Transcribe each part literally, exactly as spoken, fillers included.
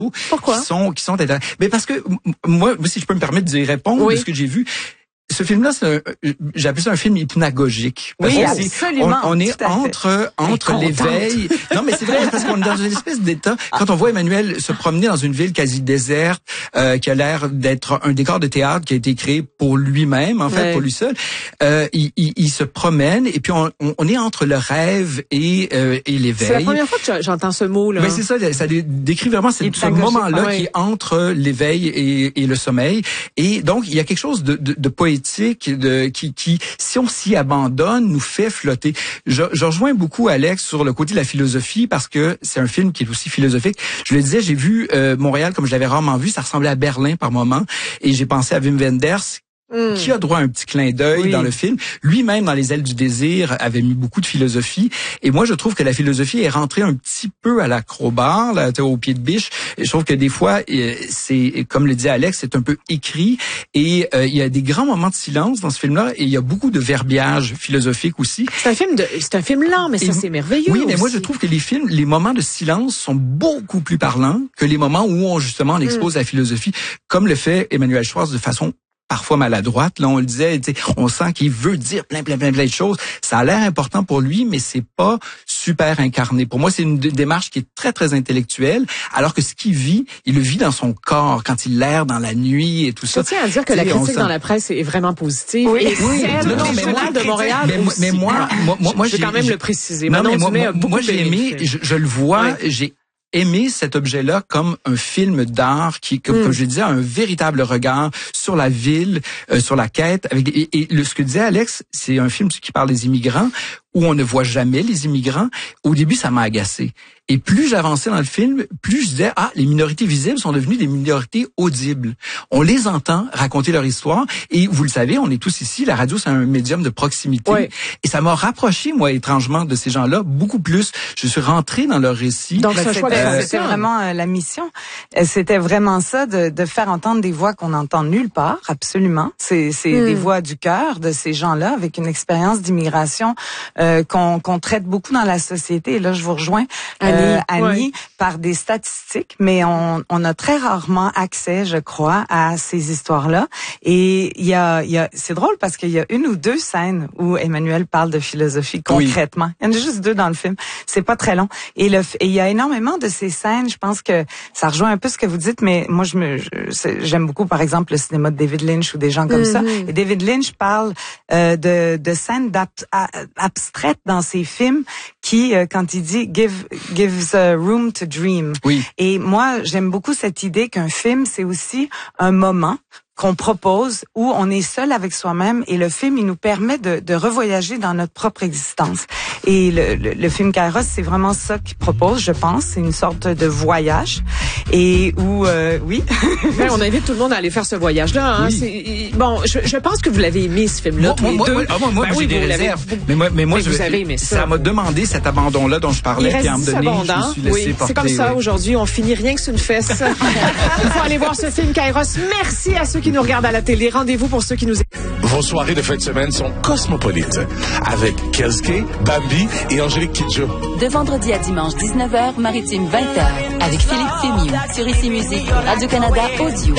Pourquoi? Qui sont, qui sont intéressants. Mais parce que, moi, si je peux me permettre d'y répondre oui. de ce que j'ai vu, ce film-là, c'est j'appelle ça un film hypnagogique. Oui, absolument. On, on est entre entre l'éveil. Non, mais c'est vrai parce qu'on est dans une espèce d'état. Quand on voit Emmanuel se promener dans une ville quasi déserte, euh, qui a l'air d'être un décor de théâtre qui a été créé pour lui-même, en fait, ouais. pour lui seul, euh, il, il, il se promène et puis on, on est entre le rêve et euh, et l'éveil. C'est la première fois que j'entends ce mot-là. Mais c'est ça, ça décrit vraiment ce, ce moment-là ouais. qui est entre l'éveil et, et le sommeil. Et donc il y a quelque chose de, de, de poétique. De, qui, qui, si on s'y abandonne, nous fait flotter. Je, je rejoins beaucoup Alex sur le côté de la philosophie parce que c'est un film qui est aussi philosophique. Je le disais, j'ai vu euh, Montréal comme je l'avais rarement vu, ça ressemblait à Berlin par moment, et j'ai pensé à Wim Wenders. Mm. Qui a droit à un petit clin d'œil oui. dans le film. Lui-même, dans Les ailes du désir, avait mis beaucoup de philosophie. Et moi, je trouve que la philosophie est rentrée un petit peu à l'acrobat, là, au pied de biche. Et je trouve que des fois, c'est, comme le dit Alex, c'est un peu écrit. Et euh, il y a des grands moments de silence dans ce film-là. Et il y a beaucoup de verbiage philosophique aussi. C'est un film de, c'est un film lent, mais ça, et, c'est merveilleux. Oui, mais aussi. moi, je trouve que les films, les moments de silence sont beaucoup plus parlants que les moments où on, justement, on expose mm. la philosophie, comme le fait Emmanuel Schwartz de façon parfois maladroite. Là, on le disait, on sent qu'il veut dire plein, plein, plein, plein de choses. Ça a l'air important pour lui, mais c'est pas super incarné. Pour moi, c'est une démarche qui est très, très intellectuelle, alors que ce qu'il vit, il le vit dans son corps, quand il erre dans la nuit et tout ça. Je tiens à dire que la critique dans la presse est vraiment positive. Oui, et oui. celle Non, non, mais moi, de Montréal mais, aussi. mais moi, moi, moi, moi je vais quand même le préciser. Non, mais moi, moi, moi j'ai aimé, je, je le vois, oui. j'ai aimer cet objet-là comme un film d'art qui, comme, mm. comme je le disais, a un véritable regard sur la ville, euh, sur la quête. Avec des, et, et le, ce que disait Alex, c'est un film qui parle des immigrants, où on ne voit jamais les immigrants. Au début, ça m'a agacé. Et plus j'avançais dans le film, plus je disais, ah, les minorités visibles sont devenues des minorités audibles. On les entend raconter leur histoire. Et vous le savez, on est tous ici, la radio, c'est un médium de proximité. Oui. Et ça m'a rapproché, moi, étrangement, de ces gens-là, beaucoup plus. Je suis rentré dans leur récit. Donc, ben, c'était, euh, c'était vraiment euh, la mission. C'était vraiment ça, de, de faire entendre des voix qu'on n'entend nulle part, absolument. C'est, c'est mm. des voix du cœur de ces gens-là, avec une expérience d'immigration euh, qu'on, qu'on traite beaucoup dans la société. Et là, je vous rejoins, Annie, euh, Annie ouais. par des statistiques, mais on, on a très rarement accès, je crois, à ces histoires-là. Et il y a, il y a, c'est drôle parce qu'il y a une ou deux scènes où Emmanuel parle de philosophie concrètement. Oui. Il y en a juste deux dans le film. C'est pas très long. Et le, et il y a énormément de ces scènes. Je pense que ça rejoint un peu ce que vous dites, mais moi, je me, je, j'aime beaucoup, par exemple, le cinéma de David Lynch ou des gens comme mm-hmm. ça. Et David Lynch parle euh, de, de scènes abstraites dans ses films qui, euh, quand il dit give, gives a room to dream. Oui. Et moi, j'aime beaucoup cette idée qu'un film, c'est aussi un moment qu'on propose où on est seul avec soi-même, et le film, il nous permet de, de revoyager dans notre propre existence. Et le, le, le film Kairos, c'est vraiment ça qu'il propose, je pense. C'est une sorte de voyage. Et où, euh, oui. Ben, on invite tout le monde à aller faire ce voyage-là. Hein. Oui. C'est, bon, je, je pense que vous l'avez aimé, ce film-là, tous moi, les moi, deux. Moi, moi, moi ben, j'ai oui, des réserves. Mais moi, mais moi mais je, vous avez aimé ça. Ça m'a demandé cet abandon-là dont je parlais, puis à me donner, je me suis laissé oui, porter. C'est comme ça, oui. aujourd'hui, on finit rien que sur une fesse. Il faut aller voir ce film Kairos. Merci à ceux qui nous regardent à la télé. Rendez-vous pour ceux qui nous écoutent. Vos soirées de fin de semaine sont cosmopolites, avec Kelske, Bambi et Angélique Kidjo. De vendredi à dimanche, dix-neuf heures, Maritime vingt heures, avec Philippe Fémieux, sur Ici Musique, Radio-Canada Audio.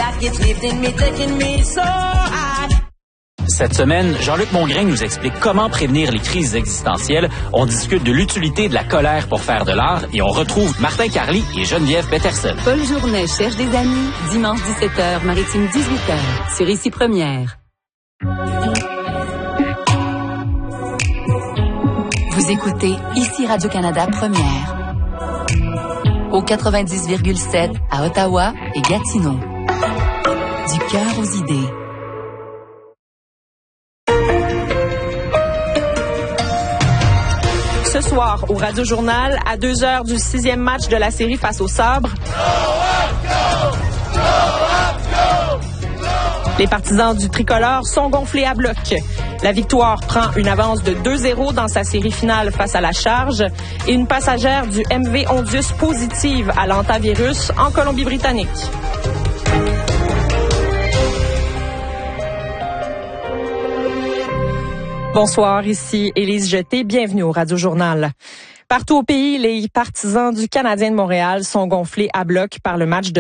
Cette semaine, Jean-Luc Mongrain nous explique comment prévenir les crises existentielles. On discute de l'utilité de la colère pour faire de l'art et on retrouve Martin Carly et Geneviève Peterson. Paul Journet cherche des amis, dimanche dix-sept heures, Maritime dix-huit heures, sur Ici Première. Vous écoutez Ici Radio-Canada Première. Au quatre-vingt-dix virgule sept à Ottawa et Gatineau. Du cœur aux idées. Ce soir, au Radio Journal, à deux heures du sixième match de la série face au Sabre. Les partisans du tricolore sont gonflés à bloc. La victoire prend une avance de deux zéro dans sa série finale face à la Charge et une passagère du M V Ondius positive à l'antavirus en Colombie-Britannique. Bonsoir, ici Élise Jeté. Bienvenue au Radio Journal. Partout au pays, les partisans du Canadien de Montréal sont gonflés à bloc par le match de